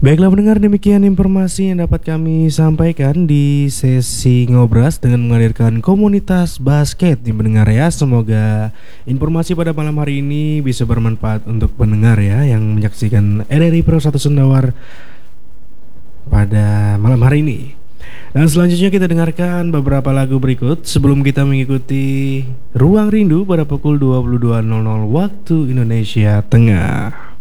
Baiklah pendengar, demikian informasi yang dapat kami sampaikan di sesi ngobras dengan menghadirkan komunitas basket di pendengar ya. Semoga informasi pada malam hari ini bisa bermanfaat untuk pendengar ya yang menyaksikan RRI Pro 1 Sendawar pada malam hari ini. Dan selanjutnya kita dengarkan beberapa lagu berikut sebelum kita mengikuti Ruang Rindu pada pukul 22.00 waktu Indonesia Tengah.